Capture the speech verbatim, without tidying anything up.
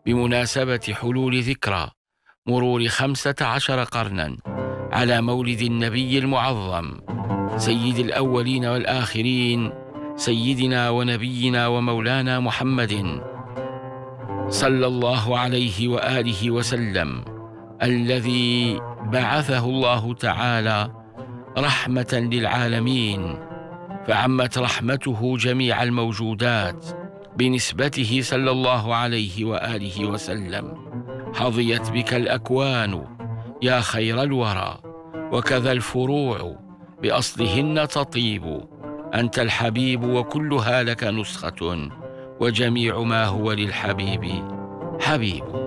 بمناسبة حلول ذكرى مرور خمسة عشر قرناً على مولد النبي المعظم سيد الأولين والآخرين، سيدنا ونبينا ومولانا محمد صلى الله عليه وآله وسلم، الذي بعثه الله تعالى رحمة للعالمين، فعمت رحمته جميع الموجودات بنسبته صلى الله عليه وآله وسلم. حظيت بك الأكوان يا خير الورى، وكذا الفروع بأصلهن تطيب. أنت الحبيب وكلها لك نسخة، وجميع ما هو للحبيب حبيب.